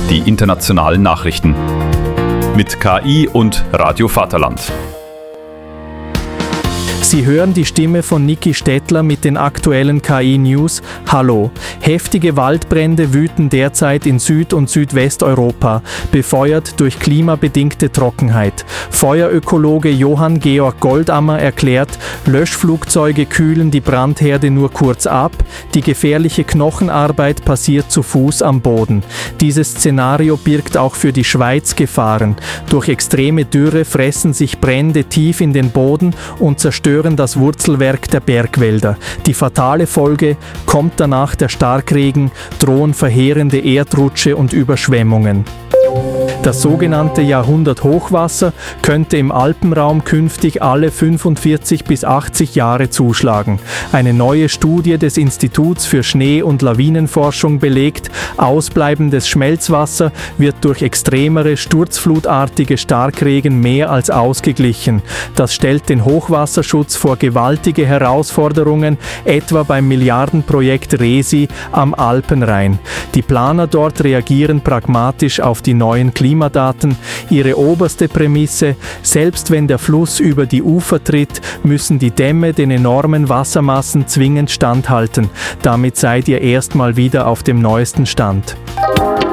die internationalen Nachrichten. Mit KI und Radio Vaterland. Sie hören die Stimme von Niki Stettler mit den aktuellen KI-News. Hallo. Heftige Waldbrände wüten derzeit in Süd- und Südwesteuropa, befeuert durch klimabedingte Trockenheit. Feuerökologe Johann Georg Goldammer erklärt, Löschflugzeuge kühlen die Brandherde nur kurz ab, die gefährliche Knochenarbeit passiert zu Fuß am Boden. Dieses Szenario birgt auch für die Schweiz Gefahren. Durch extreme Dürre fressen sich Brände tief in den Boden und zerstören das Wurzelwerk der Bergwälder. Die fatale Folge: kommt danach der Starkregen, drohen verheerende Erdrutsche und Überschwemmungen. Das sogenannte Jahrhunderthochwasser könnte im Alpenraum künftig alle 45 bis 80 Jahre zuschlagen. Eine neue Studie des Instituts für Schnee- und Lawinenforschung belegt, ausbleibendes Schmelzwasser wird durch extremere, sturzflutartige Starkregen mehr als ausgeglichen. Das stellt den Hochwasserschutz vor gewaltige Herausforderungen, etwa beim Milliardenprojekt RESI am Alpenrhein. Die Planer dort reagieren pragmatisch auf die neuen Klimadaten. Ihre oberste Prämisse: selbst wenn der Fluss über die Ufer tritt, müssen die Dämme den enormen Wassermassen zwingend standhalten. Damit seid ihr erstmal wieder auf dem neuesten Stand.